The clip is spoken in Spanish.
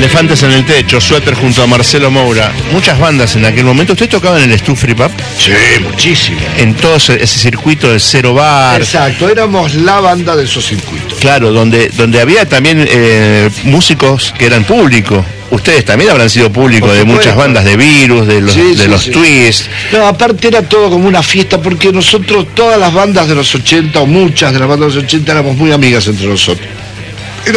Elefantes en el Techo, Suéter junto a Marcelo Moura, muchas bandas en aquel momento. ¿Usted tocaba en el Stu Free Pub? Sí, muchísimo. En todo ese circuito del Cero Bar. Exacto, éramos la banda de esos circuitos. Claro, donde había también músicos que eran público. Ustedes también habrán sido público de muchas bandas, de Virus, de los Twist. No, aparte era todo como una fiesta, porque nosotros, todas las bandas de los 80, o muchas de las bandas de los 80, éramos muy amigas entre nosotros.